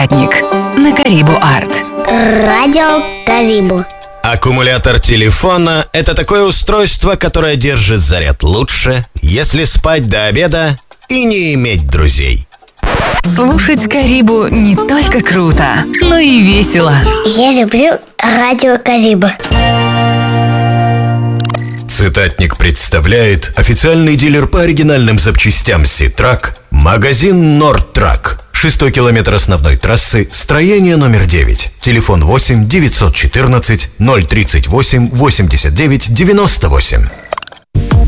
Цитатник на Карибу Арт. Радио Карибу. Аккумулятор телефона – это такое устройство, которое держит заряд лучше, если спать до обеда и не иметь друзей. Слушать Карибу не только круто, но и весело. Я люблю радио Карибу. Цитатник представляет официальный дилер по оригинальным запчастям Ситрак, магазин Нордтрак. 6-й километр основной трассы, строение номер 9. Телефон 8 914 038 89 98.